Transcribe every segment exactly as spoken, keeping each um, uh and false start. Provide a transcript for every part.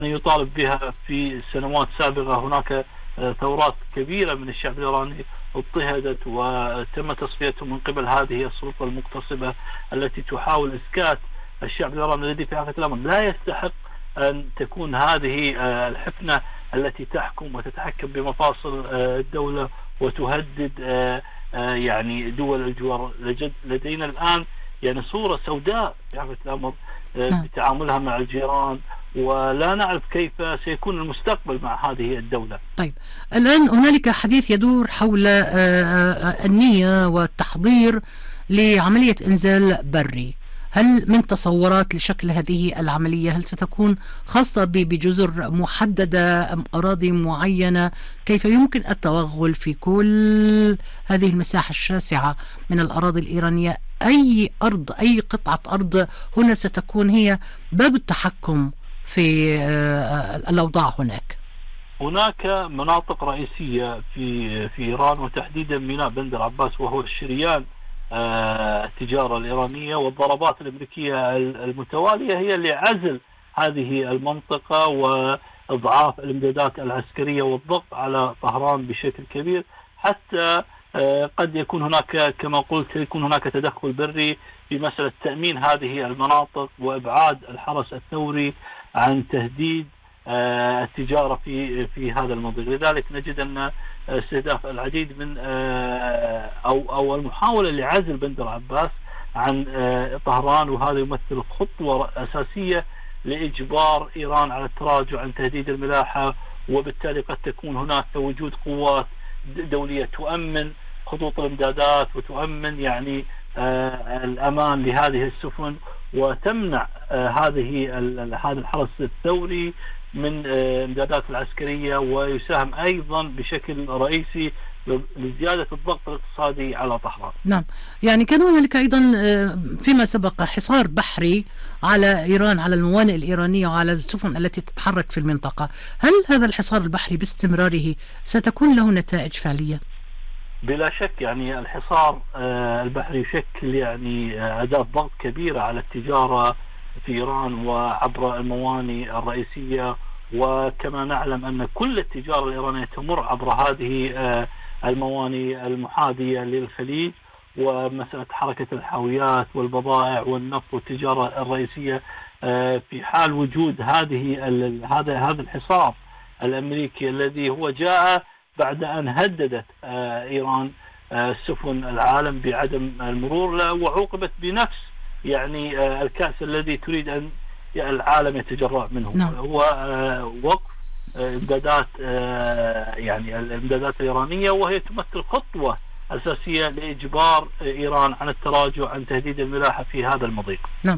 يطالب بها في سنوات سابقة. هناك ثورات كبيرة من الشعب الإيراني اضطهدت وتم تصفيتهم من قبل هذه السلطة المغتصبة التي تحاول إسكات الشعب الإيراني الذي في حقيقة الأمر لا يستحق أن تكون هذه الحفنة التي تحكم وتتحكم بمفاصل الدولة وتهدد يعني دول الجوار. لدينا الآن يعني صورة سوداء في حقيقة الأمر بتعاملها مع الجيران، ولا نعرف كيف سيكون المستقبل مع هذه الدولة. طيب، الآن هنالك حديث يدور حول النية والتحضير لعملية إنزال بري. هل من تصورات لشكل هذه العملية؟ هل ستكون خاصة بجزر محددة أم أراضي معينة؟ كيف يمكن التوغل في كل هذه المساحة الشاسعة من الأراضي الإيرانية؟ أي أرض، أي قطعة أرض هنا ستكون هي باب التحكم في الأوضاع هناك؟ هناك مناطق رئيسية في في إيران، وتحديدا ميناء بندر عباس وهو الشريان التجارة الإيرانية، والضربات الأمريكية المتوالية هي لعزل هذه المنطقة وإضعاف الإمدادات العسكرية والضغط على طهران بشكل كبير، حتى قد يكون هناك كما قلت يكون هناك تدخل بري في مسألة تأمين هذه المناطق وإبعاد الحرس الثوري عن تهديد التجارة في في هذا المنطقة. لذلك نجد أن استهداف العديد من أو أو المحاولة لعزل بندر عباس عن طهران، وهذا يمثل خطوة أساسية لإجبار إيران على التراجع عن تهديد الملاحة، وبالتالي قد تكون هناك وجود قوات دولية تؤمن خطوط الإمدادات وتؤمن يعني الأمان لهذه السفن، وتمنع هذه هذا الحرس الثوري من الإمدادات العسكرية، ويساهم أيضا بشكل رئيسي لزيادة الضغط الاقتصادي على طهران. نعم، يعني كان هنالك أيضا فيما سبق حصار بحري على إيران، على الموانئ الإيرانية وعلى السفن التي تتحرك في المنطقة. هل هذا الحصار البحري باستمراره ستكون له نتائج فعلية؟ بلا شك، يعني الحصار البحري يشكل يعني أداة ضغط كبيرة على التجارة في إيران وعبر الموانئ الرئيسية، وكما نعلم أن كل التجارة الإيرانية تمر عبر هذه الموانئ المحاذية للخليج، ومسألة حركة الحاويات والبضائع والنفط والتجارة الرئيسية. في حال وجود هذه هذا هذا الحصار الأمريكي الذي هو جاء بعد أن هددت إيران سفن العالم بعدم المرور له، وعوقبت بنفس يعني الكأس الذي تريد أن العالم يتجرع منه. نعم. هو وقف امدادات يعني الامدادات الإيرانية، وهي تمثل خطوة أساسية لإجبار إيران عن التراجع عن تهديد الملاحة في هذا المضيق. نعم.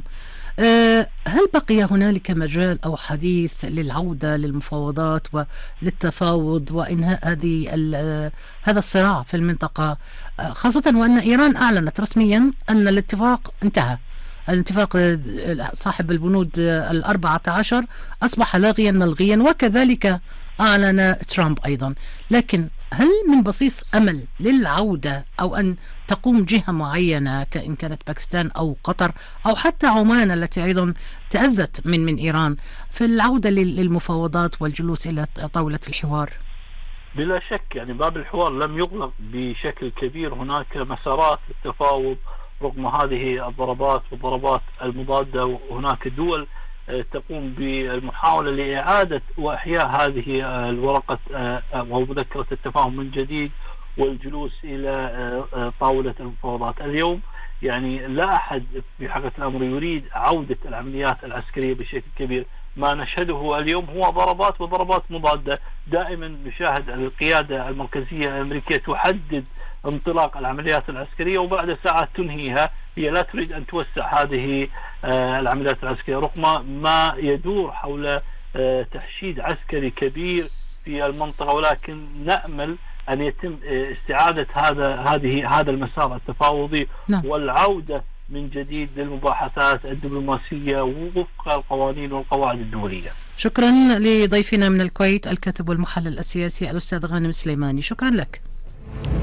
هل بقي هنالك مجال أو حديث للعودة للمفاوضات وللتفاوض وإنهاء هذه هذا الصراع في المنطقة، خاصة وأن إيران أعلنت رسميا أن الاتفاق انتهى؟ الاتفاق صاحب البنود الأربعة عشر أصبح لاغيا ملغيا، وكذلك أعلن ترامب أيضا. لكن هل من بصيص أمل للعودة أو أن تقوم جهة معينة كإن كانت باكستان أو قطر أو حتى عمان التي أيضا تأذت من من إيران في العودة للمفاوضات والجلوس إلى طاولة الحوار؟ بلا شك، يعني باب الحوار لم يغلق بشكل كبير. هناك مسارات للتفاوض رغم هذه الضربات والضربات المضادة، وهناك دول تقوم بالمحاولة لإعادة وإحياء هذه الورقة أو مذكرة التفاهم من جديد والجلوس إلى طاولة المفاوضات. اليوم يعني لا أحد في حقيقة الأمر يريد عودة العمليات العسكرية بشكل كبير. ما نشهده اليوم هو ضربات وضربات مضادة. دائما نشاهد القيادة المركزية الأمريكية تحدد انطلاق العمليات العسكرية وبعد ساعات تنهيها. هي لا تريد أن توسع هذه العمليات العسكرية رغم ما يدور حول تحشيد عسكري كبير في المنطقة، ولكن نأمل أن يتم استعادة هذا هذه هذا المسار التفاوضي. نعم. والعودة من جديد للمباحثات الدبلوماسية وفق القوانين والقواعد الدولية. شكرا لضيفنا من الكويت الكاتب والمحلل السياسي الأستاذ غانم سليماني، شكرا لك.